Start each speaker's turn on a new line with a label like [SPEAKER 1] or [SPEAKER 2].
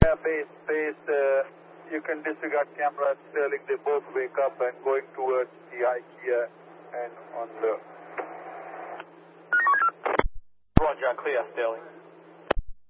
[SPEAKER 1] Base, you can disregard camera and Sterling. They both wake up and going towards the IKEA and on the...
[SPEAKER 2] Roger, clear, Sterling.